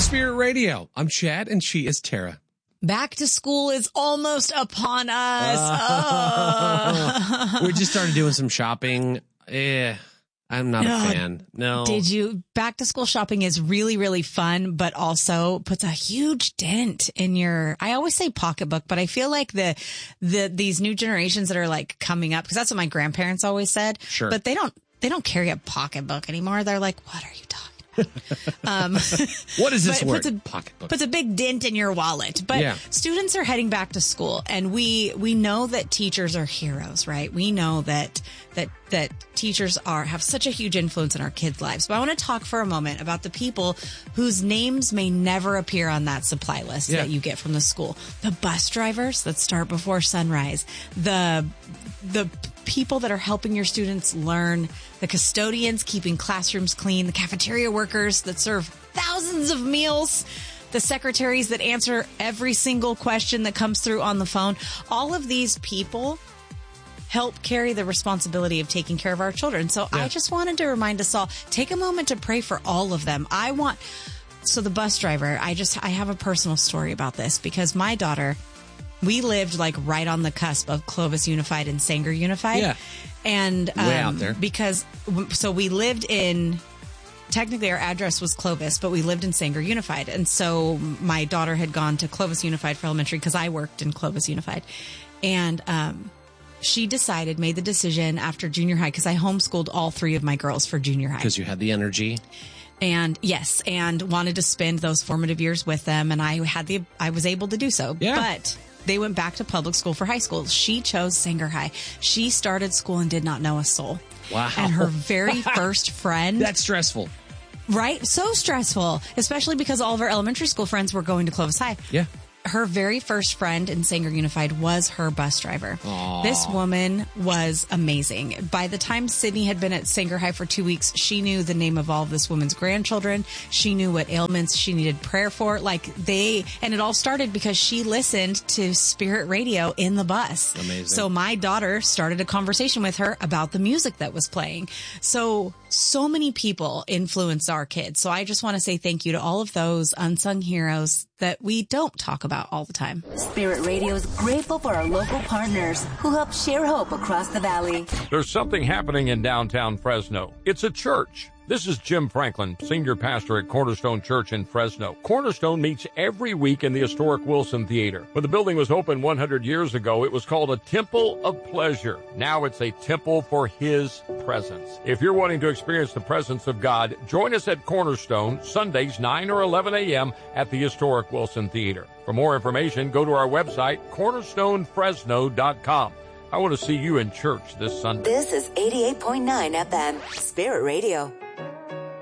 Spirit Radio. I'm Chad, and she is Tara. Back to school is almost upon us. We just started doing some shopping. I'm not a fan. No. Did you? Back to school shopping is really, really fun, but also puts a huge dent in your, I always say pocketbook, but I feel like these new generations that are like coming up, because that's what my grandparents always said. Sure. But they don't carry a pocketbook anymore. They're like, what are you talking about? What is this word? Pocketbook. Puts a big dent in your wallet. But students are heading back to school, and we know that teachers are heroes, right? We know that teachers have such a huge influence in our kids' lives. But I want to talk for a moment about the people whose names may never appear on that supply list that you get from the school. The bus drivers that start before sunrise, the people that are helping your students learn, the custodians keeping classrooms clean, the cafeteria workers that serve thousands of meals, the secretaries that answer every single question that comes through on the phone. All of these people help carry the responsibility of taking care of our children. So I just wanted to remind us all, take a moment to pray for all of them. So the bus driver, I have a personal story about this, because my daughter, we lived like right on the cusp of Clovis Unified and Sanger Unified. Yeah. And way out there. So we lived in, technically our address was Clovis, but we lived in Sanger Unified. And so my daughter had gone to Clovis Unified for elementary because I worked in Clovis Unified. And she made the decision after junior high, because I homeschooled all three of my girls for junior high. Because you had the energy. And yes, and wanted to spend those formative years with them. And I was able to do so. Yeah. But they went back to public school for high school. She chose Sanger High. She started school and did not know a soul. Wow. And her very first friend. That's stressful. Right? So stressful, especially because all of our elementary school friends were going to Clovis High. Yeah. Her very first friend in Sanger Unified was her bus driver. Aww. This woman was amazing. By the time Sydney had been at Sanger High for 2 weeks, she knew the name of all of this woman's grandchildren. She knew what ailments she needed prayer for. And it all started because she listened to Spirit Radio in the bus. Amazing. So my daughter started a conversation with her about the music that was playing. So many people influence our kids. So I just want to say thank you to all of those unsung heroes that we don't talk about all the time. Spirit Radio is grateful for our local partners who help share hope across the valley. There's something happening in downtown Fresno. It's a church. This is Jim Franklin, senior pastor at Cornerstone Church in Fresno. Cornerstone meets every week in the historic Wilson Theater. When the building was opened 100 years ago, it was called a Temple of Pleasure. Now it's a temple for His presence. If you're wanting to experience the presence of God, join us at Cornerstone, Sundays 9 or 11 a.m. at the historic Wilson Theater. For more information, go to our website, cornerstonefresno.com. I want to see you in church this Sunday. This is 88.9 FM, Spirit Radio.